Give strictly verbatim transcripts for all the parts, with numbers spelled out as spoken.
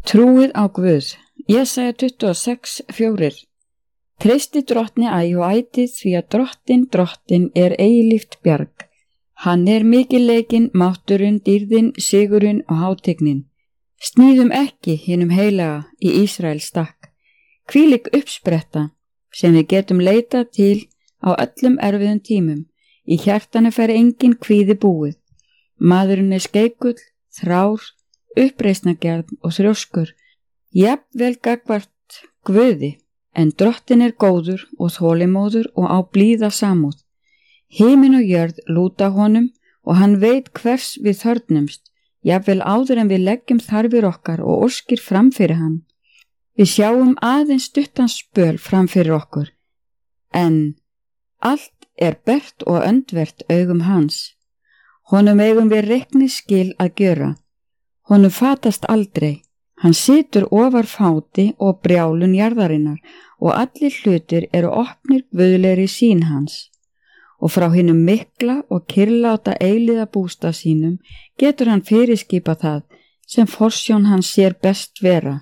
Trúið á Guð. Jesaja tuttugu og sex fjórir. Treysti drottni æ og ætið því að drottin, drottin er eilíft bjarg. Hann er mikilleikinn, mátturinn, dýrðin, sigurinn og hátignin. Sníðum ekki hinum heilaga í Ísraels stakk. Hvílík uppspretta sem við getum leitað til á öllum erfiðum tímum. Í hjartanu fer engin kvíði búið. Maðurinn er skeikull, þrár, uppreisnargjarn og þrjóskur, jafnvel gagnvart Guði, en drottin er góður og þolinmóður og á blíða samúð. Himinn og jörð lúta honum og hann veit hvers við þörfnumst, jafnvel áður en við leggjum þarfir okkar og óskir fram fyrir hann. Við sjáum aðeins stuttan spöl fram fyrir okkur, en allt er bert og öndvert augum hans. Honum eigum við reikningsskil að gjöra. Honum fatast aldrei. Hann situr ofar fáti og brjálun jarðarinnar og allir hlutir eru opnir guðlegri sýn hans. Og frá hinum mikla og kyrrláta eilíða bústað sínum getur hann fyrirskipa það sem forsjón hans sér best vera.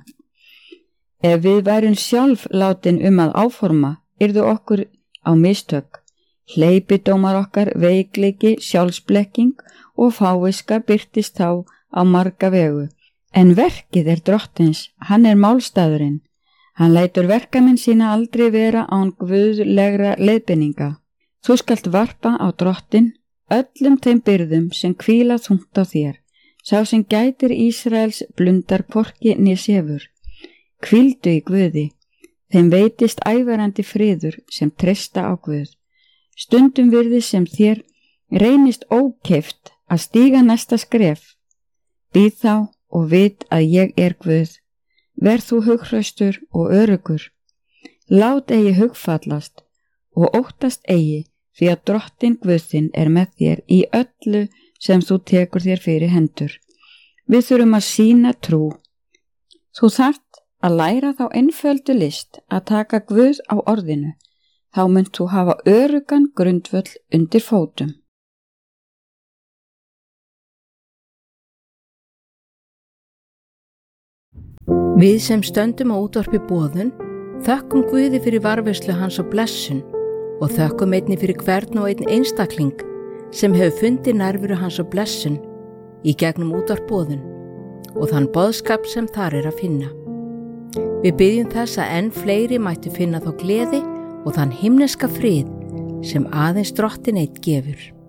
Ef við værum sjálf látin um að áforma, yrðu okkur á mistök. Hleypidómar okkar, veikleiki, sjálfsblekking og fáviska birtist þá á marga vegu. En verkið er drottins, hann er málstaðurinn. Hann lætur verkamenn sína aldrei vera án guðlegra leiðbeininga. Þú skalt varpa á drottin öllum þeim byrðum sem hvíla þungt á þér. Sá sem gætir Ísraels blundar hvorki né sefur. Hvíldu í Guði, þeim veitist ævarandi friður sem treysta á Guð. Stundum virði sem þér reynist ókeypt að stíga næsta skref. Bíð þá og vit að ég er Guð. Verð þú hughraustur og öruggur. Lát eigi hugfallast og óttast eigi því að drottin Guðinn er með þér í öllu sem þú tekur þér fyrir hendur. Við þurfum að sýna trú. Þú þarft að læra þá einföldu list að taka Guð á orðinu. Þá munt þú hafa öruggan grundvöll undir fótum. Við sem stöndum á útvarpi boðun þökkum Guði fyrir varðveislu hans og blessun og þökkum einni fyrir hvern og einn einstakling sem hefur fundið nærveru hans og blessun í gegnum útvarp boðun og þann boðskap sem þar er að finna. Við biðjum þess að enn fleiri mættu finna þá gleði og þann himneska frið sem aðeins drottin einn gefur.